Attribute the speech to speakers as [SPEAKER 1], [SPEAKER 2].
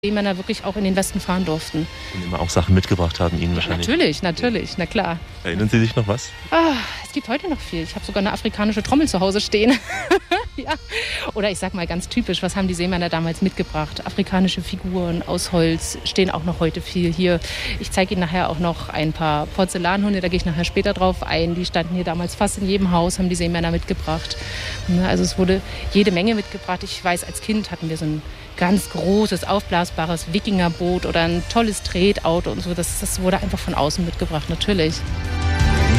[SPEAKER 1] Seemänner wirklich auch in den Westen fahren durften.
[SPEAKER 2] Und immer auch Sachen mitgebracht haben, Ihnen wahrscheinlich.
[SPEAKER 1] Natürlich, na klar.
[SPEAKER 2] Erinnern Sie sich noch was?
[SPEAKER 1] Es gibt heute noch viel. Ich habe sogar eine afrikanische Trommel zu Hause stehen. Ja. Oder ich sag mal ganz typisch, was haben die Seemänner damals mitgebracht? Afrikanische Figuren aus Holz stehen auch noch heute viel hier. Ich zeige Ihnen nachher auch noch ein paar Porzellanhunde, da gehe ich nachher später drauf ein. Die standen hier damals fast in jedem Haus, haben die Seemänner mitgebracht. Also es wurde jede Menge mitgebracht. Ich weiß, als Kind hatten wir so ein ganz großes, aufblasbares Wikingerboot oder ein tolles Tretauto und so. Das wurde einfach von außen mitgebracht, natürlich.